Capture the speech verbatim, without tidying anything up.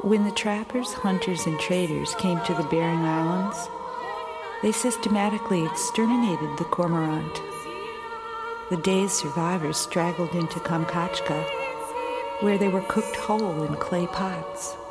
When the trappers, hunters, and traders came to the Bering Islands, they systematically exterminated the cormorant. The day's survivors straggled into Kamchatka, where they were cooked whole in clay pots.